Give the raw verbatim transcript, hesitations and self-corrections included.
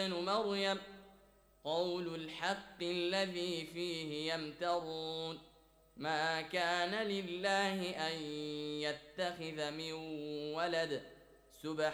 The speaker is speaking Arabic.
ابن مريم قول الحق الذي فيه يمترون ما كان لله أن يتخذ من ولد سبحانه